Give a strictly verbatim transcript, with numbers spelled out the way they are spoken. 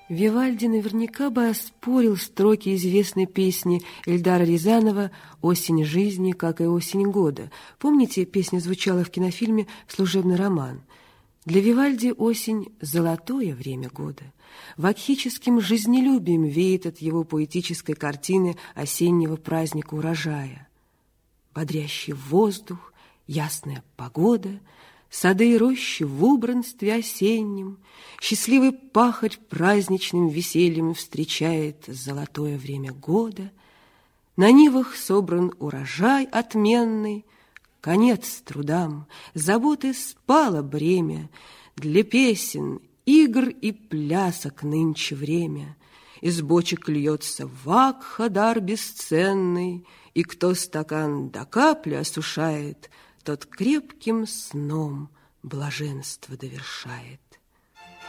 Вивальди наверняка бы оспорил строки известной песни Эльдара Рязанова «Осень жизни, как и осень года». Помните, песня звучала в кинофильме «Служебный роман». Для Вивальди осень – золотое время года. Вакхическим жизнелюбием веет от его поэтической картины осеннего праздника урожая. Бодрящий воздух, ясная погода – сады и рощи в убранстве осеннем, счастливый пахарь праздничным весельем встречает золотое время года. На нивах собран урожай отменный, конец трудам, заботы спало бремя, для песен, игр и плясок нынче время. Из бочек льется вакха дар бесценный, и кто стакан до капли осушает, тот крепким сном блаженство довершает.